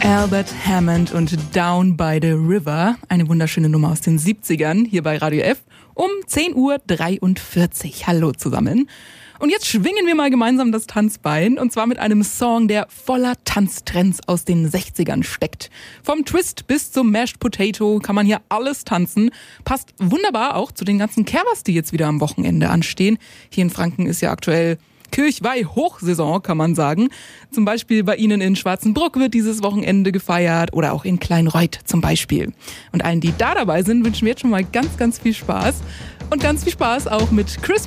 Albert Hammond und Down by the River. Eine wunderschöne Nummer aus den 70ern hier bei Radio F um 10.43 Uhr. Hallo zusammen. Und jetzt schwingen wir mal gemeinsam das Tanzbein und zwar mit einem Song, der voller Tanztrends aus den 60ern steckt. Vom Twist bis zum Mashed Potato kann man hier alles tanzen. Passt wunderbar auch zu den ganzen Kerbers, die jetzt wieder am Wochenende anstehen. Hier in Franken ist ja aktuell Kirchweih-Hochsaison, kann man sagen. Zum Beispiel bei Ihnen in Schwarzenbruck wird dieses Wochenende gefeiert oder auch in Kleinreuth zum Beispiel. Und allen, die da dabei sind, wünschen wir jetzt schon mal ganz, ganz viel Spaß. Und ganz viel Spaß auch mit Chris